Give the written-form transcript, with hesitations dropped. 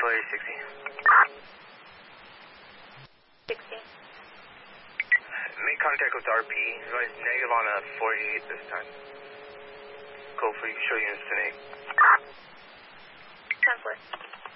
runway 60. 60. Make contact with RP. Advise negative on a 48 this time. Go for show units tonight. 10-4.